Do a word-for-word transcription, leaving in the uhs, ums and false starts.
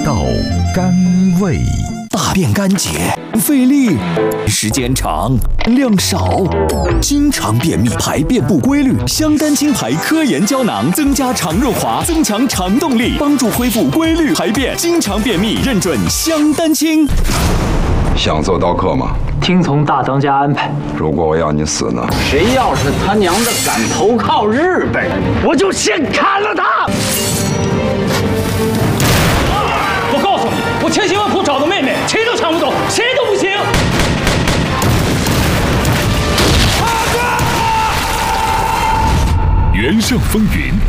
道肝胃。 大便干结，费力，时间长，量少，经常便秘，排便不规律。香丹清排科研胶囊增加肠润滑，增强肠动力，帮助恢复规律排便。经常便秘，认准香丹清。 想做刀客吗？ 听从大当家安排。 如果我要你死呢？ 谁要是他娘的敢投靠日本人，我就先砍了他！ 我告诉你，我千辛万苦找的妹妹，谁都抢不走，谁都不行。 元盛风云